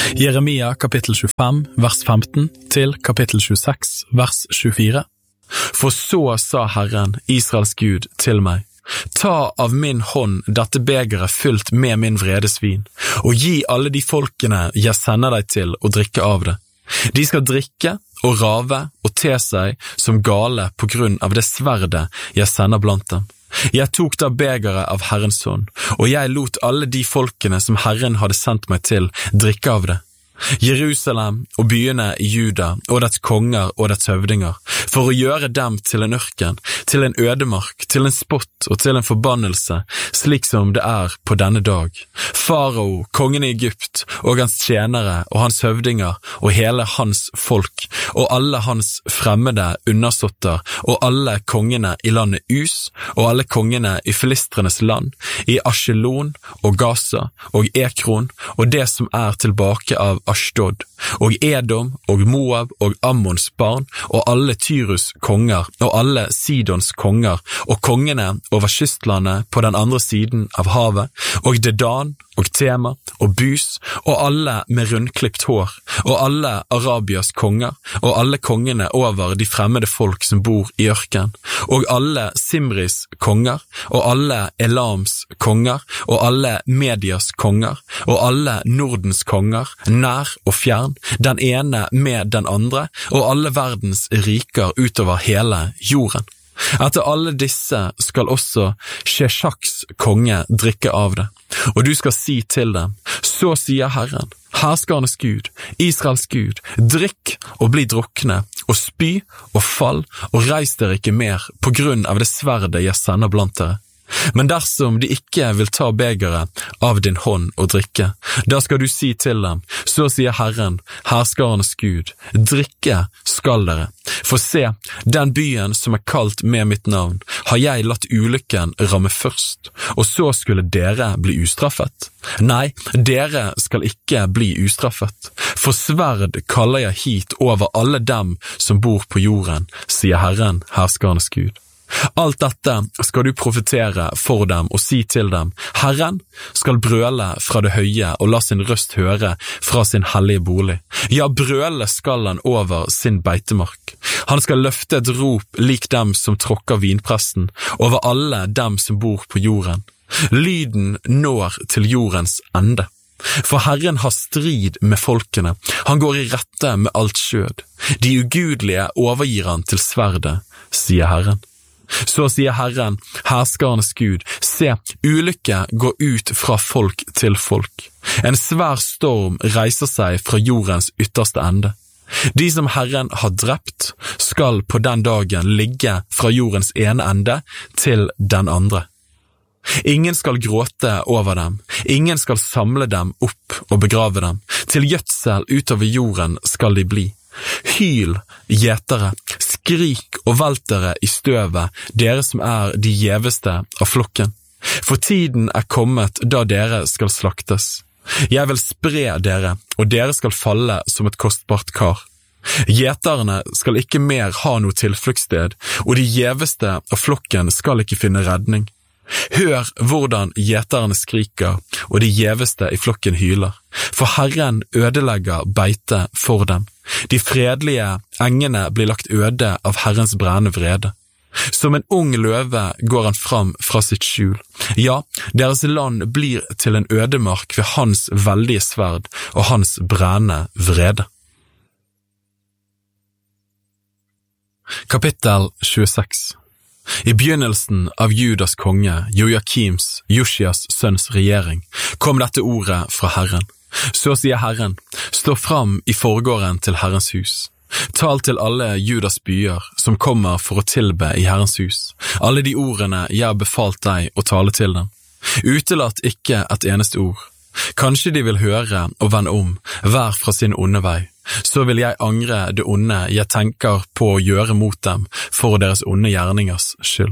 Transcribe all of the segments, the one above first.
Jeremia kapittel 25, vers 15 til kapittel 26, vers 24. For så sa Herren, Israels Gud, til meg: Ta av min hånd dette begeret fylt med min vredesvin, og gi alle de folkene jeg sender deg til å drikke av det. De skal drikke og rave og te seg som gale på grunn av det sverdet jeg sender blant dem. Jeg tok da begeret av Herrens hånd, og jeg lot alle de folkene som Herren hadde sendt meg til drikke av det. Jerusalem og byene i Juda og dets konger og dets høvdinger, for å gjøre dem til en ørken, til en ødemark, til en spott og til en forbannelse, slik som det på denne dag. Farao, kongen i Egypt, og hans tjenere og hans høvdinger, og hele hans folk, og alle hans fremmede undersåtter, og alle kongene i landet Us, og alle kongene i filistrenes land, i Askelon og Gaza og Ekron, og det som tilbake av Ashdod, og Edom, og Moab, og Ammons barn, og alle Tyrus konger, og alle Sidons konger, og kongene over kystlandet på den andre siden av havet, og Dedan, og Tema, og Bus, og alle med rundklippt hår, og alle Arabias konger, og alle kongene over de fremmede folk som bor i ørken, og alle Simris konger, og alle Elams konger, og alle Medias konger, og alle Nordens konger, nær og fjern, den ene med den andre, og alle verdens riker utover hele jorden. Etter alle disse skal også Sheshaks konge drikke av det, og du skal si til dem: Så sier Herren, herskernes Gud, Israels Gud, drikk og bli drukne, og spy og fall, og reis dere ikke mer på grunn av det sverdet jeg sender blant dere. Men dersom de ikke vil ta begeret av din hånd og drikke, da skal du si til dem: Så sier Herren, herskernes Gud, drikke skal dere. For se, den byen som kalt med mitt navn, har jeg latt ulykken ramme først, og så skulle dere bli ustraffet. Nei, dere skal ikke bli ustraffet, for sverd kaller jeg hit over alle dem som bor på jorden, sier Herren, herskernes Gud. Alt dette skal du profetere for dem og si til dem: Herren skal brøle fra det høye og la sin røst høre fra sin hellige bolig. Ja, brøle skal han over sin beitemark. Han skal løfte et rop lik dem som tråkker vinpressen, over alle dem som bor på jorden. Lyden når til jordens ende. For Herren har strid med folkene, han går i rette med alt skjød. De ugudelige overgir han til sverdet, sier Herren. Så sier Herren, herskernes Gud: Se, ulykke går ut fra folk til folk. En svær storm reiser seg fra jordens ytterste ende. De som Herren har drept, skal på den dagen ligge fra jordens ene ende til den andre. Ingen skal gråte over dem, ingen skal samle dem opp og begrave dem. Til gjødsel utover jorden skal de bli. Hyl, gjetere, skrik og velt dere i støvet, dere som de gjeveste av flokken. For tiden kommet da dere skal slaktes. Jeg vil spre dere, og dere skal falle som et kostbart kar. Gjeterne skal ikke mer ha noe tilfluktssted, og de gjeveste av flokken skal ikke finne redning. Hør hvordan gjeterne skriker, og de gjeveste i flokken hyler, for Herren ødelegger beite for dem. De fredelige engene blir lagt øde av Herrens brennende vrede. Som en ung løve går han fram fra sitt skjul. Ja, deres land blir til en ødemark ved hans veldige sverd og hans brennende vrede. Kapittel 26. I begynnelsen av Judas konge, Joakims, Josias sønns regjering, kom dette ordet fra Herren. Så sier Herren: Stå fram i forgården til Herrens hus. Tal til alle Judas byer som kommer for å tilbe i Herrens hus, alle de ordene jeg har befalt deg å tale til dem. Utelatt ikke et eneste ord. Kanskje de vil høre og vende om, hver fra sin onde vei. Så vil jeg angre det onde jeg tenker på å gjøre mot dem for deres onde gjerningers skyld.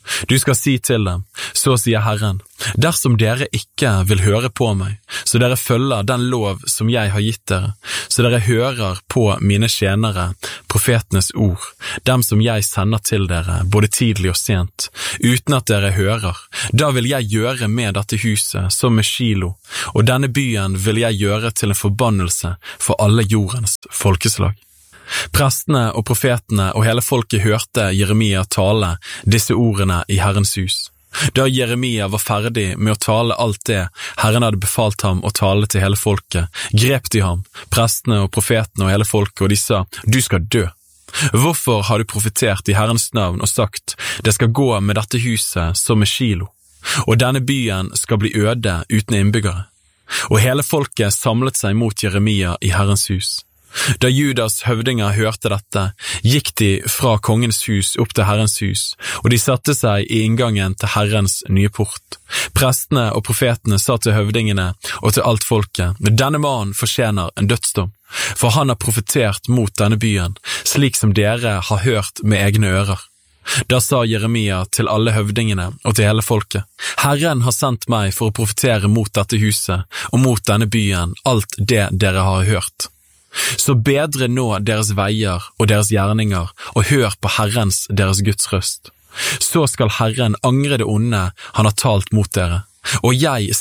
Du skal si til dem, så sier Herren, dersom dere ikke vil høre på meg, så dere følger den lov som jeg har gitt dere, så dere hører på mine tjenere, profetenes ord, dem som jeg sender til dere, både tidlig og sent, uten at dere hører, da vil jeg gjøre med dette huset som med Shilo, og denne byen vil jeg gjøre til en forbannelse for alle jordens folkeslag. Prestene og profetene og hele folket hørte Jeremia tale disse ordene i Herrens hus. Da Jeremia var ferdig med å tale alt det Herren hadde befalt ham å tale til hele folket, grep de ham, prestene og profetene og hele folket, og de sa, du skal dø. Hvorfor har du profetert i Herrens navn og sagt, det skal gå med dette huset som med Shilo, og denne byen skal bli øde uten innbyggere? Og hele folket samlet seg mot Jeremia i Herrens hus. Da Judas høvdinger hørte dette, gikk de fra kongens hus opp til Herrens hus, og de satte seg i inngangen til Herrens nye port. Prestene og profetene sa til høvdingene og til alt folket, denne mannen fortjener en dødsdom, for han har profetert mot denne byen, slik som dere har hørt med egne ører. Da sa Jeremia til alle høvdingene og til hele folket, Herren har sendt meg for å profetere mot dette huset og mot denne byen alt det dere har hørt. Så bedre nå deres veier og deres gjerninger, og hør på Herrens deres Guds røst. Så skal Herren angre det onde han har talt mot dere. Og jeg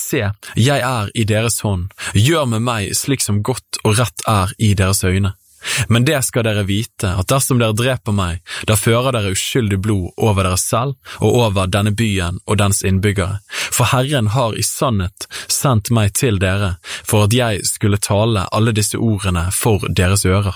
er i deres hånd, gjør med meg slik som godt og rett er i deres øyne. Men det skal dere vite, at dersom dere dreper meg, da fører dere uskyldig blod over dere selv og over denne byen og dens innbyggere. For Herren har i sannhet sendt meg til dere, for at jeg skulle tale alle disse ordene for deres ører.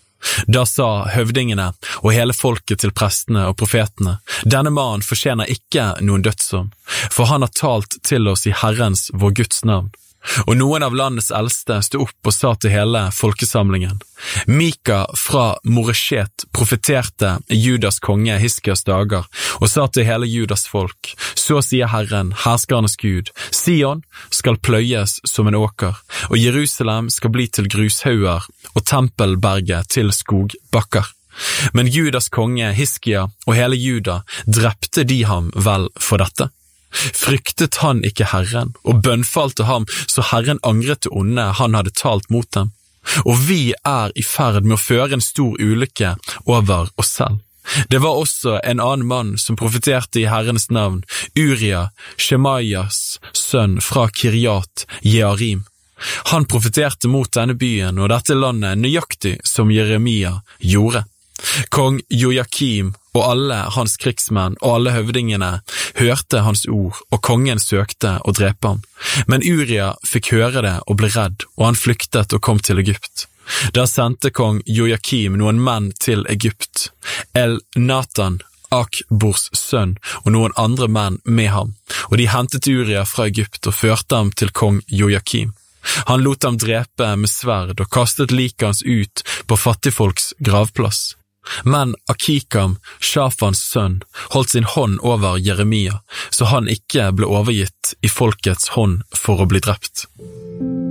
Da sa høvdingene og hele folket til prestene og profetene, denne mannen fortjener ikke noen dødsdom, for han har talt til oss i Herrens vår Guds navn. Og noen av landets eldste stod opp og sa til hele folkesamlingen, Mika fra Moreshet profeterte Judas konge Hiskias dager, og sa til hele Judas folk, så sier Herren, herskernes Gud, Sion skal pløyes som en åker, og Jerusalem skal bli til grushauger, og tempelberget til skogbakker. Men Judas konge Hiskia og hele Juda drepte de ham vel for dette. Fryktet han ikke Herren, og bønnfalte ham, så Herren angret det onde han hadde talt mot dem. Og vi er i ferd med å føre en stor ulykke over oss selv. Det var også en annen mann som profeterte i Herrens navn, Uria, Shemaias sønn fra Kiryat Jearim. Han profeterte mot denne byen og dette landet nøyaktig som Jeremia gjorde. Kong Jojakim og alle hans krigsmenn og alle høvdingene hørte hans ord, og kongen søkte å drepe ham. Men Uria fikk høre det og ble redd, og han flyktet og kom til Egypt. Da sendte kong Jojakim noen menn til Egypt, El-Natan, Akbors sønn, og noen andre menn med ham, og de hentet Uria fra Egypt og førte ham til kong Jojakim. Han lot ham drepe med sverd og kastet liket hans ut på fattigfolks gravplass. Men Akikam, Shafans sønn, holdt sin hånd over Jeremia, så han ikke ble overgitt i folkets hånd for å bli drept.